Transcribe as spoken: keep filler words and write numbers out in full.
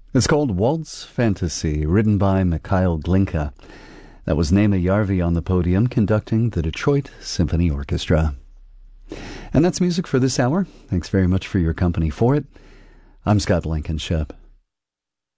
It's called Waltz Fantasy, written by Mikhail Glinka. That was Nema Yarvi on the podium conducting the Detroit Symphony Orchestra. And that's music for this hour. Thanks very much for your company for it. I'm Scott Blankenship.